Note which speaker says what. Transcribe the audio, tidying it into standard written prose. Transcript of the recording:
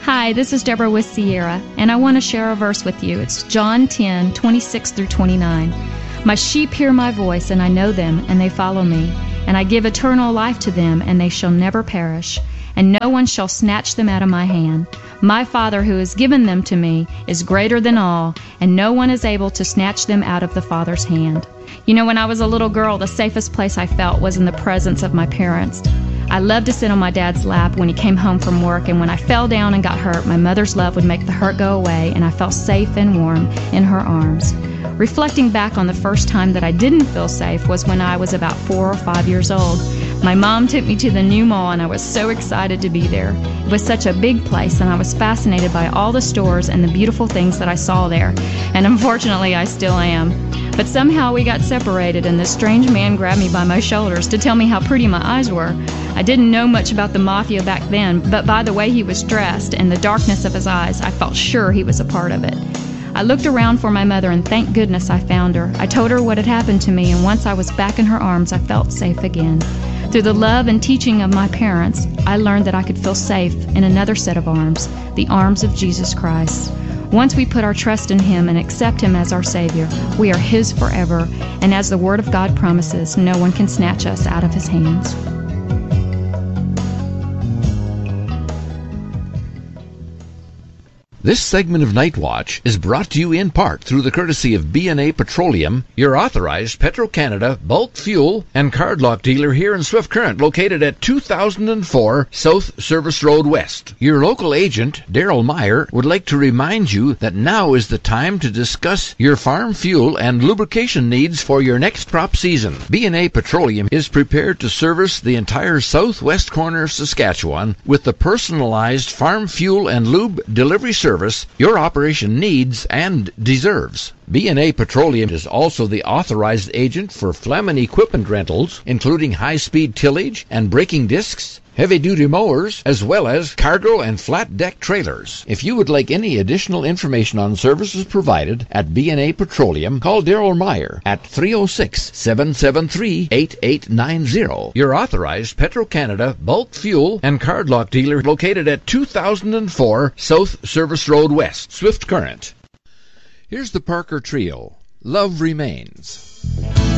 Speaker 1: Hi, this is Deborah with Sierra, and I want to share a verse with you. It's John 10:26 through 29. My sheep hear my voice, and I know them, and they follow me. And I give eternal life to them, and they shall never perish, and no one shall snatch them out of my hand. My Father who has given them to me is greater than all, and no one is able to snatch them out of the Father's hand. You know, when I was a little girl, the safest place I felt was in the presence of my parents. I loved to sit on my dad's lap when he came home from work, and when I fell down and got hurt, my mother's love would make the hurt go away, and I felt safe and warm in her arms. Reflecting back on the first time that I didn't feel safe was when I was about 4 or 5 years old. My mom took me to the new mall, and I was so excited to be there. It was such a big place, and I was fascinated by all the stores and the beautiful things that I saw there. And unfortunately, I still am. But somehow we got separated, and this strange man grabbed me by my shoulders to tell me how pretty my eyes were. I didn't know much about the mafia back then, but by the way he was dressed and the darkness of his eyes, I felt sure he was a part of it. I looked around for my mother, and thank goodness I found her. I told her what had happened to me, and once I was back in her arms, I felt safe again. Through the love and teaching of my parents, I learned that I could feel safe in another set of arms, the arms of Jesus Christ. Once we put our trust in Him and accept Him as our Savior, we are His forever, and as the Word of God promises, no one can snatch us out of His hands.
Speaker 2: This segment of Night Watch is brought to you in part through the courtesy of B&A Petroleum, your authorized Petro-Canada bulk fuel and card lock dealer here in Swift Current, located at 2004 South Service Road West. Your local agent, Daryl Meyer, would like to remind you that now is the time to discuss your farm fuel and lubrication needs for your next crop season. B&A Petroleum is prepared to service the entire southwest corner of Saskatchewan with the personalized farm fuel and lube delivery service your operation needs and deserves. B&A Petroleum is also the authorized agent for Flemin equipment rentals, including high-speed tillage and braking discs, heavy-duty mowers, as well as cargo and flat-deck trailers. If you would like any additional information on services provided at B&A Petroleum, call Daryl Meyer at 306-773-8890. Your authorized Petro-Canada bulk fuel and card lock dealer located at 2004 South Service Road West, Swift Current. Here's the Parker Trio. Love Remains.